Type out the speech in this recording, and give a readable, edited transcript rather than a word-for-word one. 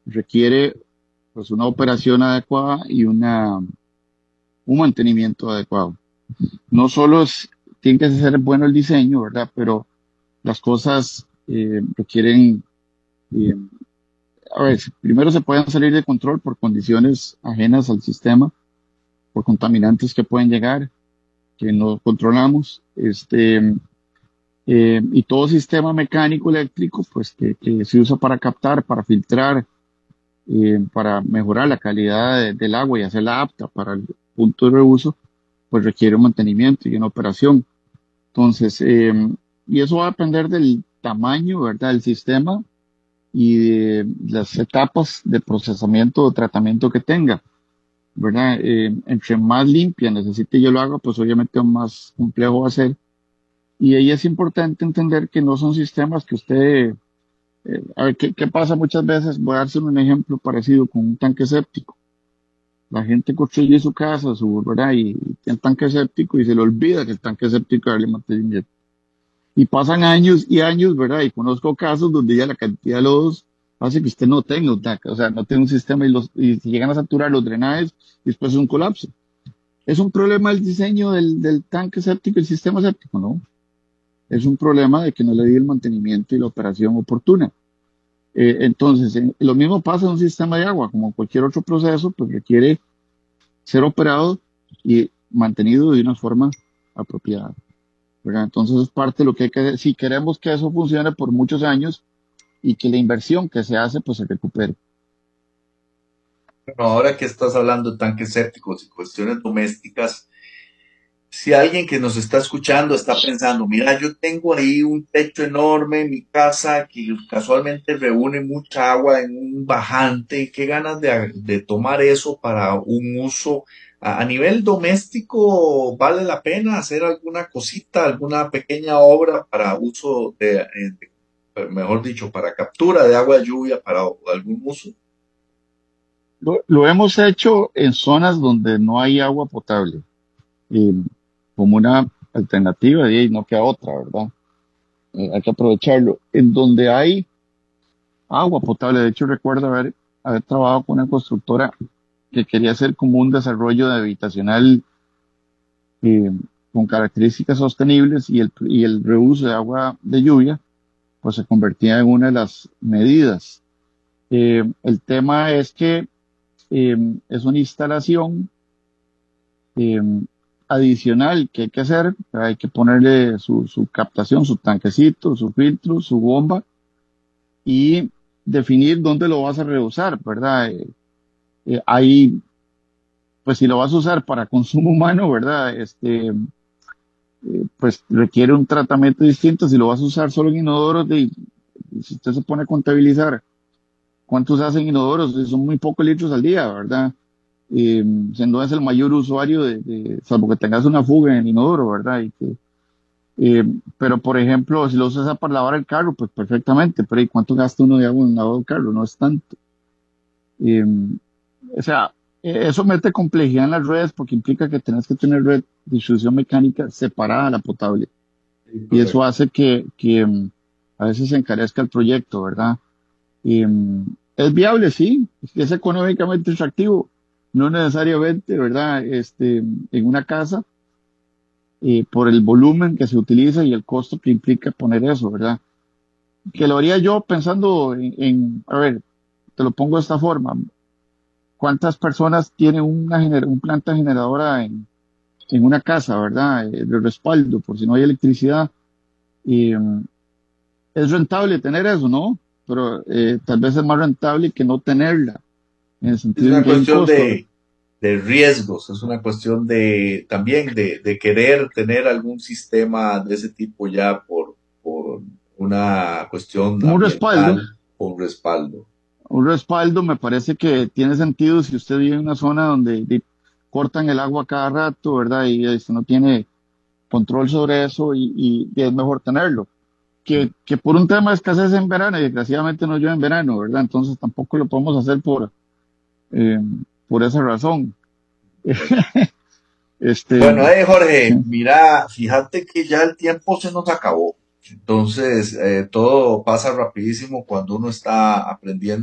requiere pues una operación adecuada y un mantenimiento adecuado. No solo tiene que ser bueno el diseño, ¿verdad? Pero las cosas requieren, eh, a ver, primero se pueden salir de control por condiciones ajenas al sistema, por contaminantes que pueden llegar, que no controlamos, y todo sistema mecánico eléctrico, pues que se usa para captar, para filtrar, para mejorar la calidad del agua y hacerla apta para el punto de reuso, pues requiere un mantenimiento y una operación. Entonces, y eso va a depender del tamaño, ¿verdad?, del sistema y de las etapas de procesamiento o tratamiento que tenga, ¿verdad? Entre más limpia necesite yo lo haga, pues obviamente más complejo va a ser. Y ahí es importante entender que no son sistemas que usted, a ver, ¿qué pasa muchas veces? Voy a darse un ejemplo parecido con un tanque séptico. La gente construye su casa, ¿verdad? Y tiene el tanque séptico y se le olvida que el tanque séptico darle mantenimiento. Y pasan años y años, ¿verdad? Y conozco casos donde ya la cantidad de lodos hace que usted no tenga un tanque, o sea, no tenga un sistema y se llegan a saturar los drenajes y después es un colapso. ¿Es un problema el diseño del tanque séptico y el sistema séptico? No. Es un problema de que no le di el mantenimiento y la operación oportuna. Entonces, lo mismo pasa en un sistema de agua, como cualquier otro proceso, pues requiere ser operado y mantenido de una forma apropiada, ¿verdad? Entonces es parte de lo que hay que hacer. Si queremos que eso funcione por muchos años y que la inversión que se hace, pues se recupere. Bueno, ahora que estás hablando de tanques sépticos y cuestiones domésticas, si alguien que nos está escuchando está pensando, mira, yo tengo ahí un techo enorme en mi casa que casualmente reúne mucha agua en un bajante, qué ganas de tomar eso para un uso a nivel doméstico, ¿vale la pena hacer alguna cosita, alguna pequeña obra para uso mejor dicho, para captura de agua de lluvia para algún uso? Lo hemos hecho en zonas donde no hay agua potable, eh, como una alternativa y ahí no queda otra, ¿verdad? Hay que aprovecharlo. En donde hay agua potable, de hecho recuerdo haber trabajado con una constructora que quería hacer como un desarrollo de habitacional eh, con características sostenibles y el reuso de agua de lluvia, pues se convertía en una de las medidas. El tema es que es una instalación eh, adicional que hay que hacer, hay que ponerle su captación, su tanquecito, su filtro, su bomba y definir dónde lo vas a reusar, ¿verdad? Hay, pues si lo vas a usar para consumo humano, ¿verdad? Pues requiere un tratamiento distinto. Si lo vas a usar solo en inodoros, si usted se pone a contabilizar cuántos hacen inodoros, son muy pocos litros al día, ¿verdad? Si no es el mayor usuario salvo que tengas una fuga en el inodoro, ¿verdad? Pero por ejemplo, si lo usas para lavar el carro, pues perfectamente, pero ¿y cuánto gasta uno de agua en lavado del carro? No es tanto. Eh, o sea, eso mete complejidad en las redes porque implica que tenés que tener red de distribución mecánica separada a la potable. Sí, Y eso correcto. hace que a veces se encarezca el proyecto, ¿verdad? Es viable, sí, es económicamente atractivo, no necesariamente, ¿verdad? En una casa, por el volumen que se utiliza y el costo que implica poner eso, ¿verdad? Que lo haría yo pensando a ver, te lo pongo de esta forma, ¿cuántas personas tienen un planta generadora en una casa, ¿verdad? De respaldo, por si no hay electricidad. Eh, es rentable tener eso, ¿no? Pero tal vez es más rentable que no tenerla, en el Es sentido en una que hay un cuestión costo. de riesgos, es una cuestión de también de querer tener algún sistema de ese tipo ya por una cuestión Como ambiental o un respaldo. un respaldo me parece que tiene sentido si usted vive en una zona donde cortan el agua cada rato, ¿verdad? Y usted no tiene control sobre eso y es mejor tenerlo. Que por un tema de escasez en verano y desgraciadamente no llueve en verano, ¿verdad? Entonces tampoco lo podemos hacer eh, por esa razón. Este, Bueno, Jorge, mira, fíjate que ya el tiempo se nos acabó. Entonces, todo pasa rapidísimo cuando uno está aprendiendo.